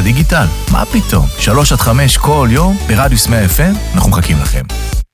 בדיגיטל. מה פתאום? 3 עד 5 כל יום ברדיוס 100 FM, אנחנו מחכים לכם.